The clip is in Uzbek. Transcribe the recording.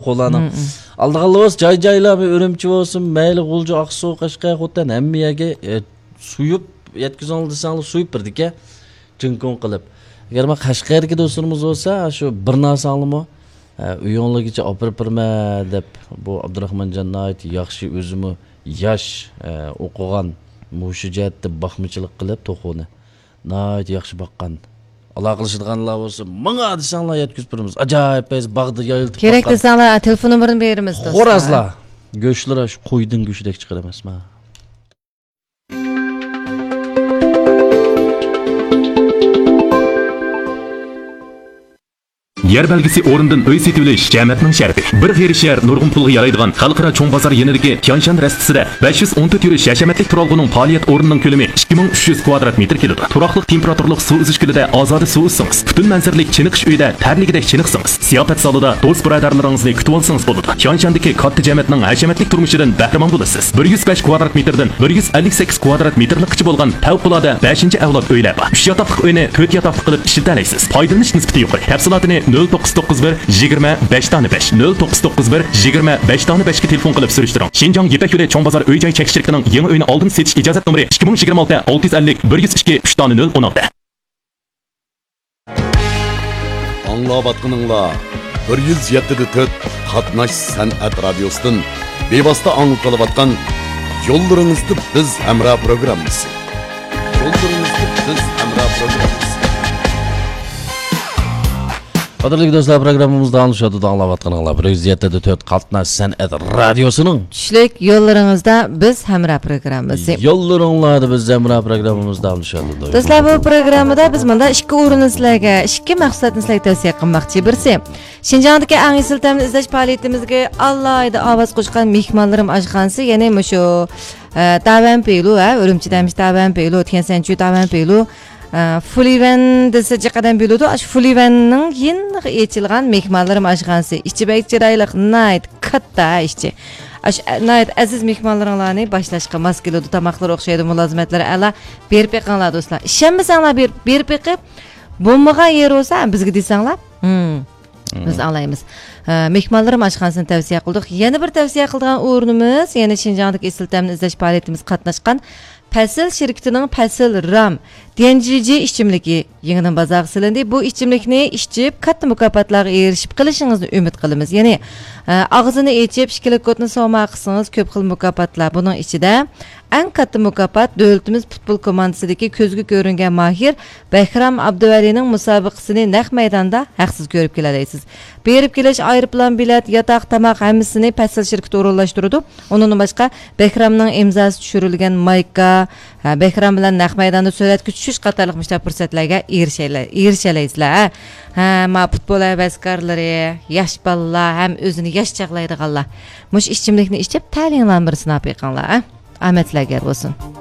to'qo'larni aldiqalli bo'lsa joy-joylab Urumchi bo'lsin, mayli G'ulji, Oqsuv, Qashqar, Xotan hammaga suyib yetkazing desanglar suyib birdik a jinkon qilib. Agar men Qashqarga do'stlarimiz bo'lsa, shu bir narsanimi uyonligicha opirma deb bu Abdurahmon Jannat yaxshi o'zimi yosh o'qigan mushijatda baxmichilik qilib to'qoni. Nayt yaxshi baqqan. Allah qilishadiganlar bo'lsa, menga desanglar yetkazib turamiz. Ajoyib biz bag'da yoyilib. Kerak desanglar telefon nomerini beramiz do'stlar. Xo'razlar. Go'shtlar shu qo'ydan go'shtidek chiqar emasmi? Yer belgisi o'rindan uy setilish jamiyatning sharafi. Bir g'irishar nurg'un pulga yaraydigan xalqaro cho'ng bozor yanidagi Kyanshan rastisida 514 yurish yashamatlik turalg'ining faoliyat o'rnining ko'lami 2300 kvadrat metr keladi. Turaqliq temperaturlik suv izish kulida ozodi suv izsangiz, butun manzarlik chiniqish uyida tarligidek chiniqsangiz, siyofat salida do'st birodarlaringizni kutib olsangiz bo'ladi. Kyanshandagi katta jamiyatning hashamatlik turmushidan bahramon bo'lasiz. 105 kvadrat metrdan 158 kvadrat metrlikcha bo'lgan favqulodda 5-avlod uylar bor. 3 yotoqli uyni 4 yotoqli qilib ishlatalaysiz. Foydalanish nisbati yuqori. Tafsilotini 0991 25 tane 5 0991 25 tane 5 ga telefon qilib surishtiring. Shinjong Yepak yo'li cho'ng bozor uy-joy chekish shirkatining yangi uyni oldin setish ijozat nomeri 2026 650 102 3 tane 016. Anglavatqıninglar 107.4 Qatnash san'at radiosidan bevosita anglatyotgan Yo'llaringizda biz hamra programmasi. Yo'llaringizda biz hamra programmasi. Qadrli do'stlar, programmamizda anglashadi anglayotganlar 107.4 Qatnash san'at radiosining tushlik yo'llaringizda biz hamra programmasi. Yo'llaringlarda biz hamra programmamizda anglashadi. Do'stlar, bu programmada biz mana ikki o'rinni sizlarga, ikki maqsadni sizlarga tavsiya qilmoqchi. Birisi, Shinjongdagi eng siltamni izlash faoliyatimizga alohida ovoz qo'shgan mehmonlarim oshxonasi, ya'ni shu Tavan Peylu, Urumchidan Tavan Peylu, Tiansanchu Tavan Peylu Fuliven desa jiqadan biladi. Ash Fulivenning yeniga echilgan mehmonlarim oshxonasi. Ichi bek chiroyliq, night katta ishchi. Ash night aziz mehmonlaringlarni boshlashga mos keladi. Tamoqlar o'xshaydi, mulozimatlar ala berib beqinglar do'stlar. Ishonmasanglar berib beqib bo'lmagan yer bo'lsa bizga desanglar, biz anglaymiz. Mehmonlarim oshxonasini tavsiya qildik. Yana bir tavsiya qilgan o'rnimiz, ya'ni Shinjongdagi istiltamni izlash faoliyatimiz qatnashgan Pasil şirketining Pasil Ram denjici ichimligi yangidan bozorga silindi. Bu ichimlikni ichib katta mukofotlarga erishib qilishingizni umid qilamiz. Ya'ni og'zini echib shikili kodni sovma qilsangiz ko'p xil mukofotlar. Buning ichida eng katta mukofot davlatimiz futbol komandasidagi ko'zga ko'ringan mahir Bahram Abduvalining musobaqasini naq maydonda haqsiz ko'rib keladaysiz. Berib kelish aeroplan bilet, yotoq, tamoq hammasini Pasil shirkati o'rinlashtiradi. Undan boshqa Bahramning imzosi tushirilgan mayka, Bahram bilan naq maydonda suratga tushish qatorliq mushta fursatlarga erishalaysizlar. Ma futbol havaskorlari, yosh bolalar ham o'zini yosh chaqlaydiganlar. Mush ichimlikni ichib ta'limlanmarisini olib yiqinglar. Ahmetlarga bo'lsin.